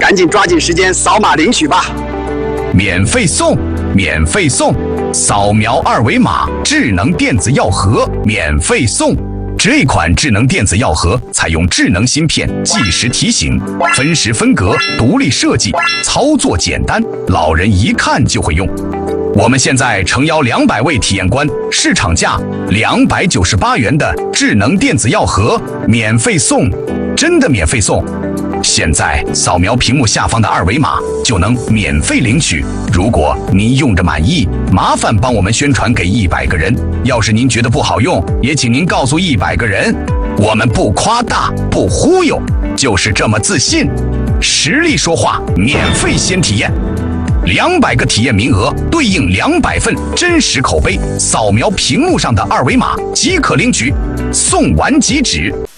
赶紧抓紧时间扫码领取吧！ 免费送，免费送，扫描二维码，智能电子药盒免费送。这款智能电子药盒采用智能芯片，计时提醒，分时分隔，独立设计，操作简单，老人一看就会用。我们现在诚邀200位体验官，市场价298元的智能电子药盒免费送，真的免费送！现在扫描屏幕下方的二维码就能免费领取。如果您用着满意，麻烦帮我们宣传给100个人。要是您觉得不好用，也请您告诉100个人。我们不夸大，不忽悠，就是这么自信。实力说话，免费先体验。200个体验名额对应200份真实口碑，扫描屏幕上的二维码即可领取，送完即止。